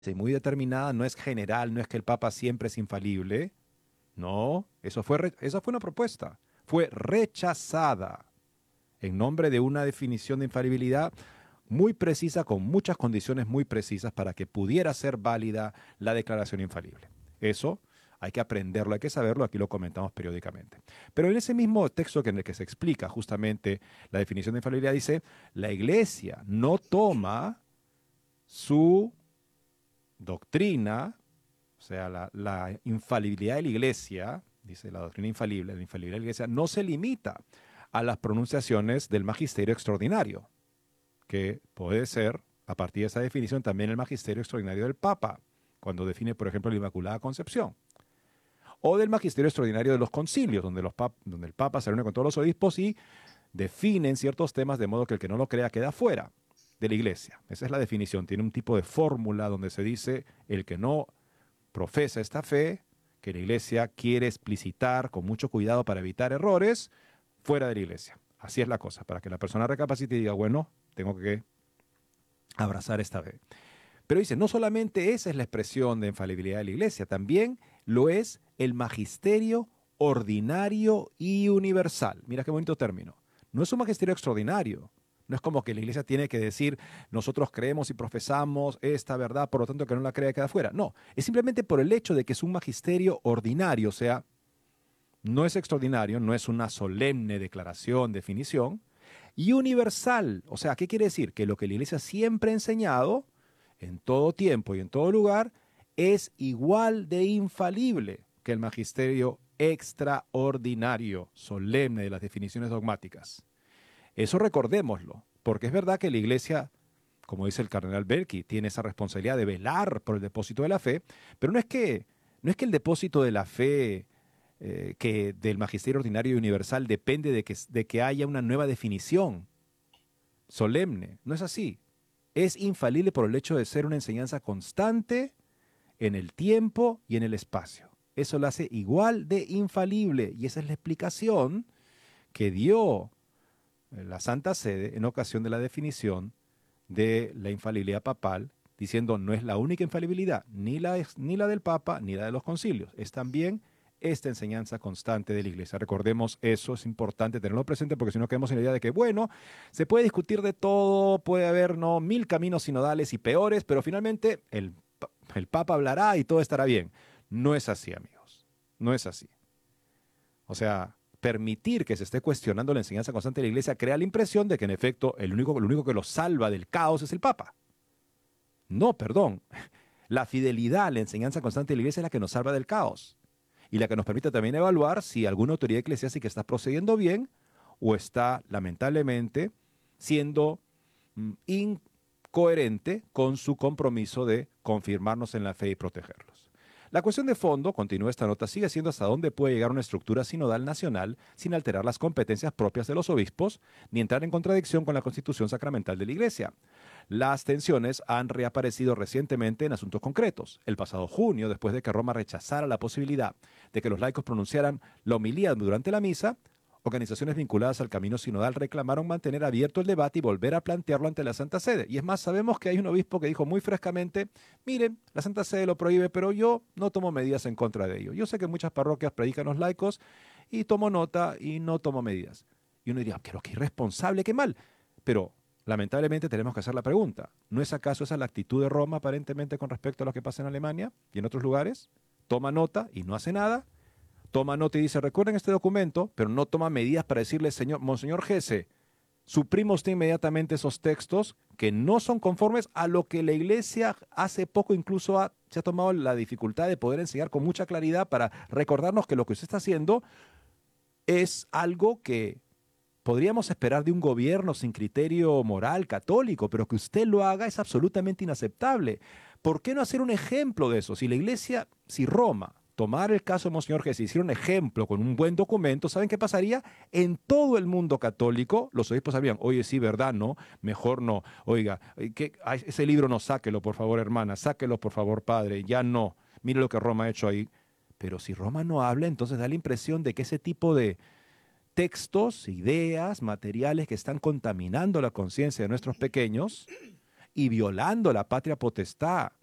y muy determinada, no es general, no es que el Papa siempre es infalible. No, esa fue una propuesta. Fue rechazada en nombre de una definición de infalibilidad muy precisa, con muchas condiciones muy precisas para que pudiera ser válida la declaración infalible. Eso hay que aprenderlo, hay que saberlo, aquí lo comentamos periódicamente. Pero en ese mismo texto en el que se explica justamente la definición de infalibilidad dice, la Iglesia no toma su doctrina, o sea, la infalibilidad de la Iglesia, dice la doctrina infalible, la infalibilidad de la Iglesia, no se limita a las pronunciaciones del magisterio extraordinario, que puede ser, a partir de esa definición, también el magisterio extraordinario del Papa, cuando define, por ejemplo, la Inmaculada Concepción, o del magisterio extraordinario de los concilios, donde el Papa se reúne con todos los obispos y definen ciertos temas de modo que el que no lo crea queda fuera de la Iglesia. Esa es la definición. Tiene un tipo de fórmula donde se dice el que no profesa esta fe, que la Iglesia quiere explicitar con mucho cuidado para evitar errores, fuera de la Iglesia. Así es la cosa, para que la persona recapacite y diga, bueno, tengo que abrazar esta fe. Pero dice, no solamente esa es la expresión de infalibilidad de la Iglesia, también lo es el magisterio ordinario y universal. Mira qué bonito término. No es un magisterio extraordinario. No es como que la Iglesia tiene que decir, nosotros creemos y profesamos esta verdad, por lo tanto que no la crea queda fuera. No, es simplemente por el hecho de que es un magisterio ordinario, o sea, no es extraordinario, no es una solemne declaración, definición, y universal. O sea, ¿qué quiere decir? Que lo que la Iglesia siempre ha enseñado, en todo tiempo y en todo lugar, es igual de infalible que el magisterio extraordinario, solemne de las definiciones dogmáticas. Eso recordémoslo, porque es verdad que la Iglesia, como dice el cardenal Belki, tiene esa responsabilidad de velar por el depósito de la fe, pero no es que el depósito de la fe que del magisterio ordinario y universal depende de que haya una nueva definición solemne. No es así. Es infalible por el hecho de ser una enseñanza constante en el tiempo y en el espacio. Eso lo hace igual de infalible y esa es la explicación que dio la Santa Sede en ocasión de la definición de la infalibilidad papal, diciendo no es la única infalibilidad, ni la del Papa, ni la de los concilios, es también esta enseñanza constante de la Iglesia. Recordemos eso, es importante tenerlo presente porque si no quedamos en la idea de que, bueno, se puede discutir de todo, puede haber no 1000 caminos sinodales y peores, pero finalmente el Papa hablará y todo estará bien. No es así, amigos, no es así. O sea, permitir que se esté cuestionando la enseñanza constante de la Iglesia crea la impresión de que en efecto lo único que lo salva del caos es el Papa. No, perdón. La fidelidad a la enseñanza constante de la Iglesia es la que nos salva del caos y la que nos permite también evaluar si alguna autoridad eclesiástica está procediendo bien o está, lamentablemente, siendo incoherente con su compromiso de confirmarnos en la fe y protegerlos. La cuestión de fondo, continúa esta nota, sigue siendo hasta dónde puede llegar una estructura sinodal nacional sin alterar las competencias propias de los obispos ni entrar en contradicción con la constitución sacramental de la Iglesia. Las tensiones han reaparecido recientemente en asuntos concretos. El pasado junio, después de que Roma rechazara la posibilidad de que los laicos pronunciaran la homilía durante la misa, organizaciones vinculadas al camino sinodal reclamaron mantener abierto el debate y volver a plantearlo ante la Santa Sede. Y es más, sabemos que hay un obispo que dijo muy frescamente, miren, la Santa Sede lo prohíbe, pero yo no tomo medidas en contra de ello. Yo sé que en muchas parroquias predican los laicos y tomo nota y no tomo medidas. Y uno diría, pero qué irresponsable, qué mal. Pero lamentablemente tenemos que hacer la pregunta, ¿no es acaso esa la actitud de Roma aparentemente con respecto a lo que pasa en Alemania y en otros lugares? Toma nota y no hace nada. Toma nota y dice, recuerden este documento, pero no toma medidas para decirle, señor, Monseñor Gese, suprima usted inmediatamente esos textos que no son conformes a lo que la Iglesia hace poco incluso se ha tomado la dificultad de poder enseñar con mucha claridad para recordarnos que lo que usted está haciendo es algo que podríamos esperar de un gobierno sin criterio moral católico, pero que usted lo haga es absolutamente inaceptable. ¿Por qué no hacer un ejemplo de eso? Si la Iglesia, si Roma tomara el caso de Monseñor Jesús, hiciera un ejemplo con un buen documento, ¿saben qué pasaría? En todo el mundo católico, los obispos sabrían, oye, sí, verdad, no, mejor no. Oiga, ese libro no, sáquelo, por favor, hermana, sáquelo, por favor, padre, ya no. Mire lo que Roma ha hecho ahí. Pero si Roma no habla, entonces da la impresión de que ese tipo de textos, ideas, materiales que están contaminando la conciencia de nuestros pequeños y violando la patria potestad